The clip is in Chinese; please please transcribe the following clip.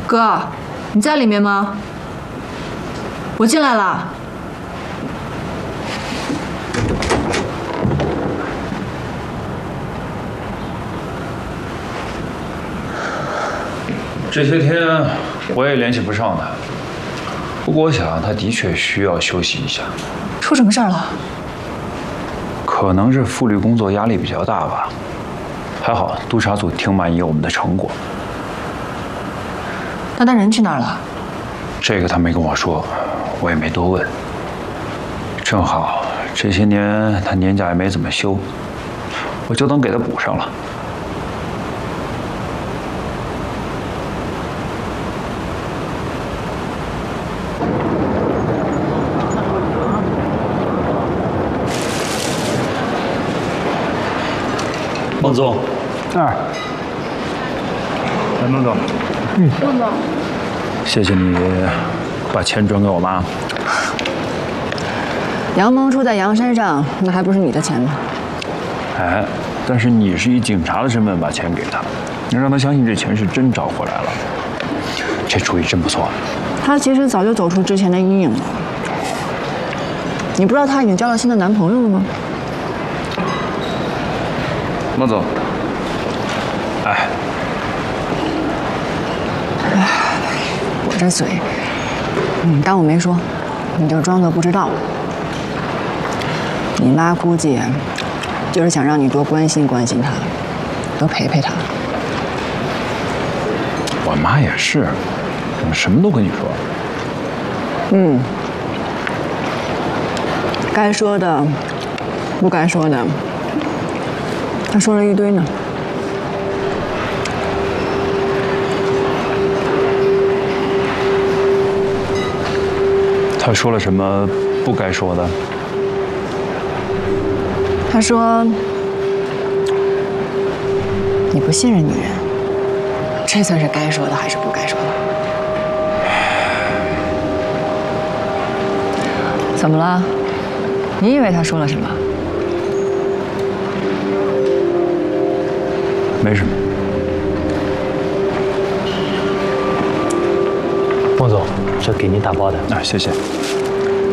哥，你在里面吗？我进来了。 这些天我也联系不上他，不过我想他的确需要休息一下。 出什么事儿了？ 可能是副律工作压力比较大吧。还好督察组挺满意我们的成果。 那他人去哪儿了？ 这个他没跟我说，我也没多问。正好这些年他年假也没怎么休，我就当给他补上了。 孟总， 来，孟总。 孟总， 谢谢你把钱转给我妈。 杨萌出在杨身上，那还不是你的钱吗？ 哎，但是你是以警察的身份把钱给他，能让他相信这钱是真找回来了，这主意真不错。 她其实早就走出之前的阴影了。你不知道她已经交了新的男朋友了吗？ 孟总，哎， 我这嘴，当我没说，你就装作不知道。你妈估计就是想让你多关心关心她，多陪陪她。 我妈也是，怎么什么都跟你说？ 该说的，不该说的，她说了一堆呢。 她说了什么不该说的？ 她说你不信任女人，这算是该说的还是不该说的？怎么了？你以为她说了什么？ 没什么。 孟总，这给您打包的。 啊，谢谢。